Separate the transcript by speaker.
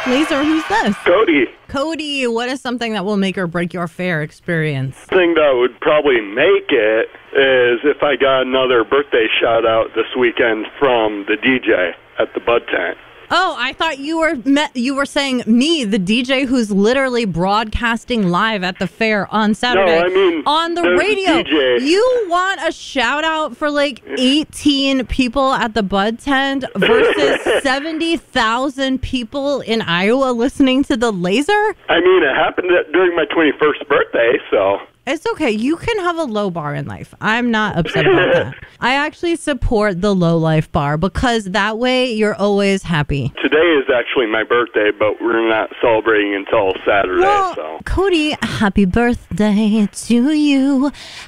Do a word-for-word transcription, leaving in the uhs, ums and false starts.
Speaker 1: Laser, who's this?
Speaker 2: Cody.
Speaker 1: Cody, what is something that will make or break your fair experience?
Speaker 2: The thing that would probably make it is if I got another birthday shout out this weekend from the D J at the Bud Tent.
Speaker 1: Oh, I thought you were met, you were saying me, the D J who's literally broadcasting live at the fair on Saturday.
Speaker 2: No, I mean,
Speaker 1: on the
Speaker 2: there's
Speaker 1: radio.
Speaker 2: a D J.
Speaker 1: You want a shout out for like eighteen people at the Bud Tent versus seventy thousand people in Iowa listening to the Laser?
Speaker 2: I mean, it happened during my twenty-first birthday, so...
Speaker 1: It's okay. You can have a low bar in life. I'm not upset about that. I actually support the low life bar because that way you're always happy.
Speaker 2: Today is actually my birthday, but we're not celebrating until Saturday.
Speaker 1: Well,
Speaker 2: so.
Speaker 1: Cody, happy birthday to you.